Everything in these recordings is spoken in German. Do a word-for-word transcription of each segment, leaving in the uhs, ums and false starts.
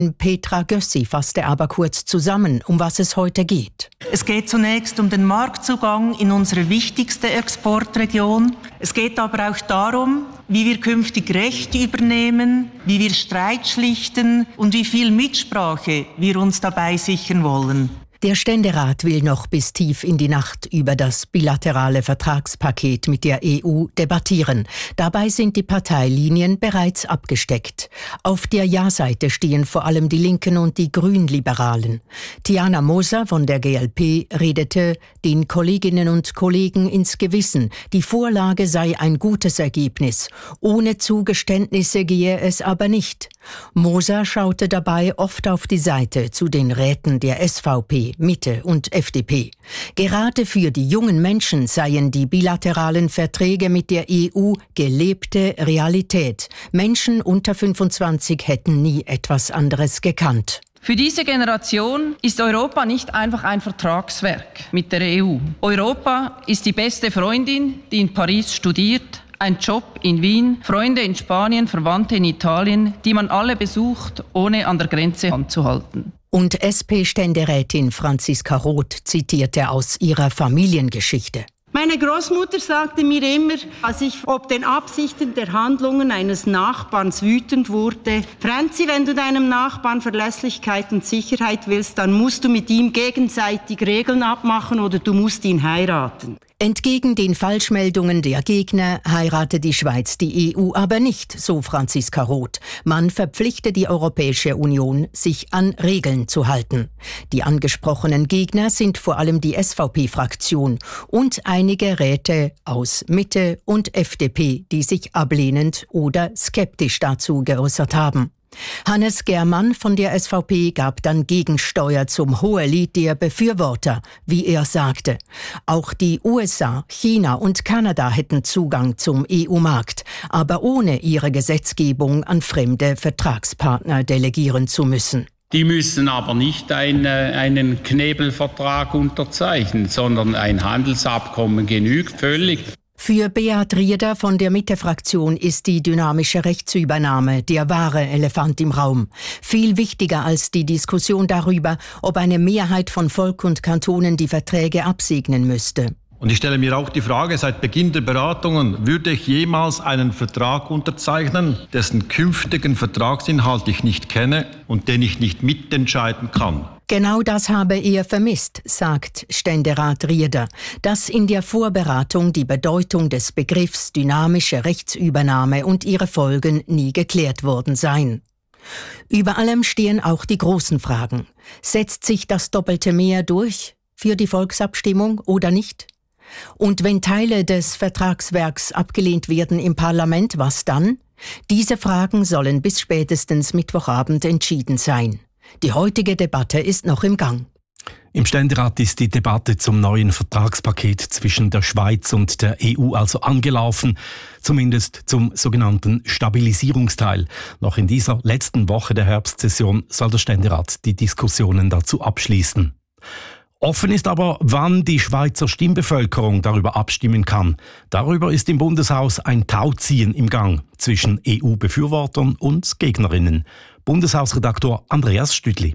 Petra Gössi fasste aber kurz zusammen, um was es heute geht. Es geht zunächst um den Marktzugang in unsere wichtigste Exportregion. Es geht aber auch darum, wie wir künftig Recht übernehmen, wie wir Streit schlichten und wie viel Mitsprache wir uns dabei sichern wollen. Der Ständerat will noch bis tief in die Nacht über das bilaterale Vertragspaket mit der E U debattieren. Dabei sind die Parteilinien bereits abgesteckt. Auf der Ja-Seite stehen vor allem die Linken und die Grünliberalen. Tiana Moser von der G L P redete den Kolleginnen und Kollegen ins Gewissen. Die Vorlage sei ein gutes Ergebnis. Ohne Zugeständnisse gehe es aber nicht. Moser schaute dabei oft auf die Seite zu den Räten der S V P, Mitte und F D P. Gerade für die jungen Menschen seien die bilateralen Verträge mit der E U gelebte Realität. Menschen unter fünfundzwanzig hätten nie etwas anderes gekannt. Für diese Generation ist Europa nicht einfach ein Vertragswerk mit der E U. Europa ist die beste Freundin, die in Paris studiert, ein Job in Wien, Freunde in Spanien, Verwandte in Italien, die man alle besucht, ohne an der Grenze anzuhalten. Und S P-Ständerätin Franziska Roth zitierte aus ihrer Familiengeschichte. Meine Großmutter sagte mir immer, als ich ob den Absichten der Handlungen eines Nachbarns wütend wurde: Franzi, wenn du deinem Nachbarn Verlässlichkeit und Sicherheit willst, dann musst du mit ihm gegenseitig Regeln abmachen oder du musst ihn heiraten. Entgegen den Falschmeldungen der Gegner heiratet die Schweiz die E U aber nicht, so Franziska Roth. Man verpflichte die Europäische Union, sich an Regeln zu halten. Die angesprochenen Gegner sind vor allem die S V P-Fraktion und einige Räte aus Mitte und F D P, die sich ablehnend oder skeptisch dazu geäußert haben. Hannes Germann von der S V P gab dann Gegensteuer zum Hohelied der Befürworter, wie er sagte. Auch die U S A, China und Kanada hätten Zugang zum E U-Markt, aber ohne ihre Gesetzgebung an fremde Vertragspartner delegieren zu müssen. Die müssen aber nicht ein, einen Knebelvertrag unterzeichnen, sondern ein Handelsabkommen genügt völlig. Für Beat Rieder von der Mitte-Fraktion ist die dynamische Rechtsübernahme der wahre Elefant im Raum. Viel wichtiger als die Diskussion darüber, ob eine Mehrheit von Volk und Kantonen die Verträge absegnen müsste. Und ich stelle mir auch die Frage, seit Beginn der Beratungen, würde ich jemals einen Vertrag unterzeichnen, dessen künftigen Vertragsinhalt ich nicht kenne und den ich nicht mitentscheiden kann? Genau das habe er vermisst, sagt Ständerat Rieder, dass in der Vorberatung die Bedeutung des Begriffs dynamische Rechtsübernahme und ihre Folgen nie geklärt worden seien. Über allem stehen auch die großen Fragen. Setzt sich das doppelte Mehr durch für die Volksabstimmung oder nicht? Und wenn Teile des Vertragswerks abgelehnt werden im Parlament, was dann? Diese Fragen sollen bis spätestens Mittwochabend entschieden sein. Die heutige Debatte ist noch im Gang. Im Ständerat ist die Debatte zum neuen Vertragspaket zwischen der Schweiz und der E U also angelaufen, zumindest zum sogenannten Stabilisierungsteil. Noch in dieser letzten Woche der Herbstsession soll der Ständerat die Diskussionen dazu abschließen. Offen ist aber, wann die Schweizer Stimmbevölkerung darüber abstimmen kann. Darüber ist im Bundeshaus ein Tauziehen im Gang zwischen E U-Befürwortern und Gegnerinnen. Bundeshausredaktor Andreas Stüdli.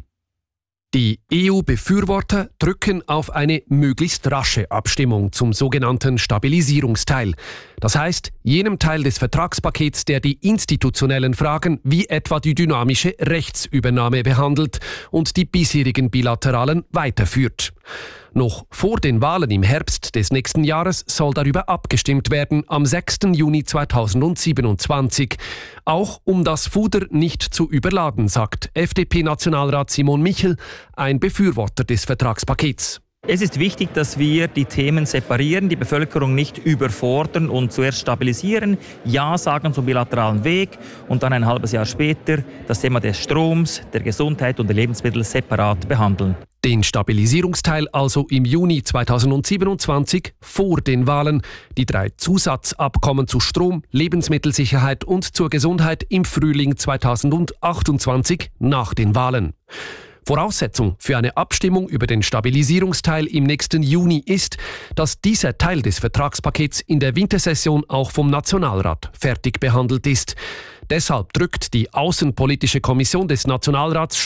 Die E U-Befürworter drücken auf eine möglichst rasche Abstimmung zum sogenannten Stabilisierungsteil. Das heißt, jenem Teil des Vertragspakets, der die institutionellen Fragen wie etwa die dynamische Rechtsübernahme behandelt und die bisherigen bilateralen weiterführt. Noch vor den Wahlen im Herbst des nächsten Jahres soll darüber abgestimmt werden, am sechsten Juni zweitausendsiebenundzwanzig. Auch um das Fuder nicht zu überladen, sagt F D P-Nationalrat Simon Michel, ein Befürworter des Vertragspakets. Es ist wichtig, dass wir die Themen separieren, die Bevölkerung nicht überfordern und zuerst stabilisieren, Ja sagen zum bilateralen Weg und dann ein halbes Jahr später das Thema des Stroms, der Gesundheit und der Lebensmittel separat behandeln. Den Stabilisierungsteil also im Juni zweitausendsiebenundzwanzig vor den Wahlen, die drei Zusatzabkommen zu Strom, Lebensmittelsicherheit und zur Gesundheit im Frühling zweitausendachtundzwanzig nach den Wahlen. Voraussetzung für eine Abstimmung über den Stabilisierungsteil im nächsten Juni ist, dass dieser Teil des Vertragspakets in der Wintersession auch vom Nationalrat fertig behandelt ist. Deshalb drückt die Außenpolitische Kommission des Nationalrats